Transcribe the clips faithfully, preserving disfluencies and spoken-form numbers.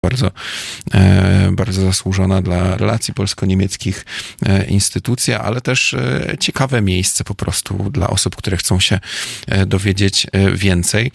bardzo, bardzo zasłużona dla relacji polsko-niemieckich instytucja, ale też ciekawe miejsce po prostu dla osób, które chcą się dowiedzieć więcej.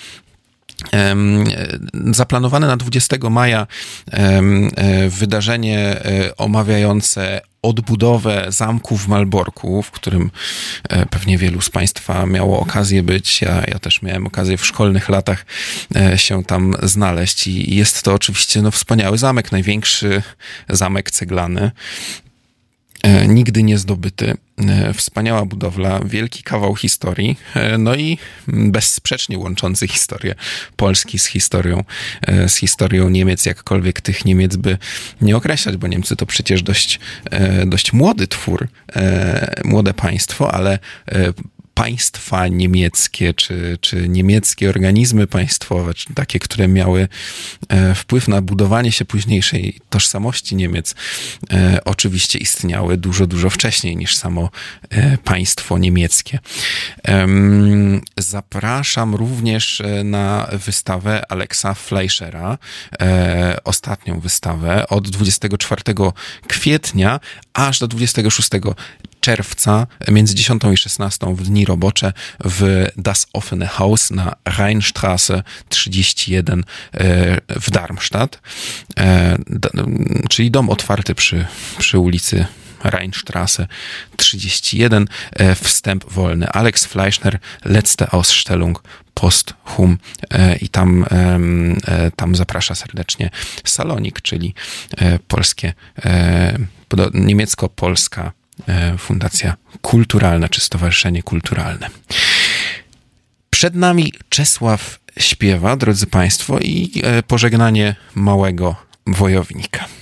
Zaplanowane na dwudziestego maja wydarzenie omawiające odbudowę zamku w Malborku, w którym pewnie wielu z Państwa miało okazję być. Ja, ja też miałem okazję w szkolnych latach się tam znaleźć i jest to oczywiście no, wspaniały zamek, największy zamek ceglany, nigdy nie zdobyty. Wspaniała budowla, wielki kawał historii, no i bezsprzecznie łączący historię Polski z historią, z historią Niemiec, jakkolwiek tych Niemiec by nie określać, bo Niemcy to przecież dość, dość młody twór, młode państwo, ale państwa niemieckie, czy, czy niemieckie organizmy państwowe, czy takie, które miały wpływ na budowanie się późniejszej tożsamości Niemiec, oczywiście istniały dużo, dużo wcześniej niż samo państwo niemieckie. Zapraszam również na wystawę Alexa Fleischera, ostatnią wystawę od dwudziestego czwartego kwietnia aż do dwudziestego szóstego czerwca, między dziesiątą i szesnastą w dni robocze w Das Offene Haus na Rheinstraße trzydzieści jeden w Darmstadt, czyli dom otwarty przy, przy ulicy Rheinstraße trzydzieści jeden, wstęp wolny. Alex Fleischner, Letzte Ausstellung posthum i tam, tam zaprasza serdecznie Salonik, czyli polskie, niemiecko-polska Fundacja Kulturalna, czy Stowarzyszenie Kulturalne. Przed nami Czesław śpiewa, drodzy Państwo, i pożegnanie małego wojownika.